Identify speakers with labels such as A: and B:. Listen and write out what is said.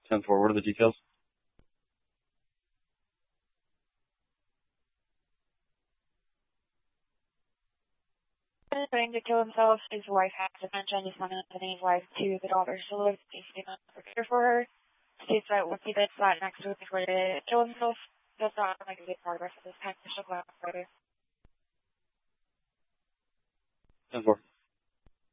A: 10-4, what are the details?
B: Trying to kill himself. His wife has dementia, and he's not sending his wife to the doctor. So lives basically not care for her. States that once he did that next week before to kill himself, does not make a good progress of this kind of further.
A: 10-4.